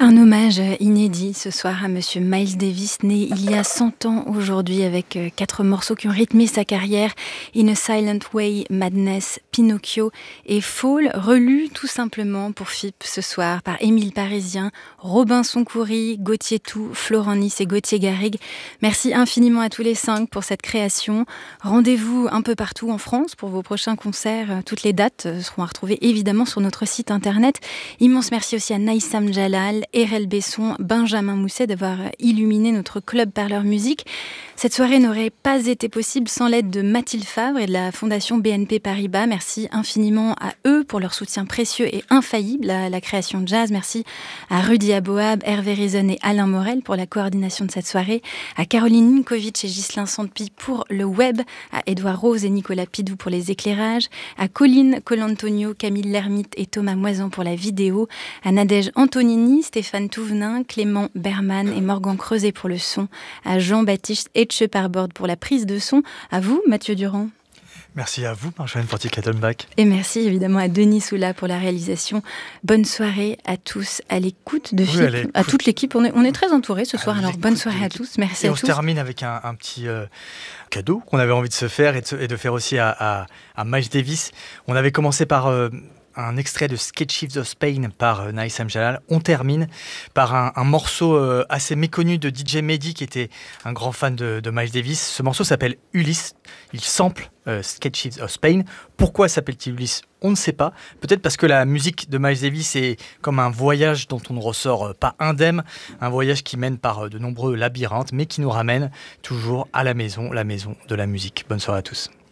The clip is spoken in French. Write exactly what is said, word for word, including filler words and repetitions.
Un hommage inédit ce soir à Monsieur Miles Davis, né il y a cent ans aujourd'hui, avec quatre morceaux qui ont rythmé sa carrière: In a Silent Way, Madness, Pinocchio et Fall, relus tout simplement pour F I P ce soir par Émile Parisien, Robinson Coury, Gauthier Tout, Florent Nice et Gauthier Garrigue. Merci infiniment à tous les cinq pour cette création. Rendez-vous un peu partout en France pour vos prochains concerts. Toutes les dates seront à retrouver évidemment sur notre site internet. Immense merci aussi à Naïsam Jalal, Erel Besson, Benjamin Mousset d'avoir illuminé notre club Parleur Musique. Cette soirée n'aurait pas été possible sans l'aide de Mathilde Fabre et de la Fondation B N P Paribas. Merci infiniment à eux pour leur soutien précieux et infaillible à la création de jazz. Merci à Rudy Aboab, Hervé Rizon et Alain Morel pour la coordination de cette soirée, à Caroline Ninkovic et Ghislain Sandpi pour le web, à Édouard Rose et Nicolas Pidou pour les éclairages, à Colline Colantonio, Camille Lermite et Thomas Moisan pour la vidéo, à Nadège Antonini, Stéphane Touvenin, Clément Berman et Morgan Creuset pour le son, à Jean-Baptiste Etcheparbord pour la prise de son, à vous Mathieu Durand. Merci à vous, Marjolaine Portier-Kattenbach. Et merci évidemment à Denis Soula pour la réalisation. Bonne soirée à tous à l'écoute de oui, F I P, à, à toute l'équipe. On est, on est très entourés ce soir, alors bonne soirée à tous. Merci et à on tous. On se termine avec un, un petit euh, cadeau qu'on avait envie de se faire et de, et de faire aussi à, à, à Miles Davis. On avait commencé par... Euh, un extrait de Sketches of Spain par euh, Naïsam Jalal. On termine par un, un morceau euh, assez méconnu de D J Mehdi, qui était un grand fan de, de Miles Davis. Ce morceau s'appelle Ulysse. Il sample euh, Sketches of Spain. Pourquoi s'appelle-t-il Ulysse ? On ne sait pas. Peut-être parce que la musique de Miles Davis est comme un voyage dont on ne ressort euh, pas indemne. Un voyage qui mène par euh, de nombreux labyrinthes, mais qui nous ramène toujours à la maison, la maison de la musique. Bonne soirée à tous.